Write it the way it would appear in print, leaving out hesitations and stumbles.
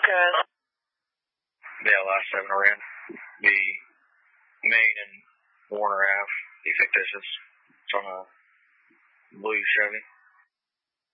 Good. Yeah, last 7 around. The main and Warner Ave, you think this is, it's on a blue Chevy.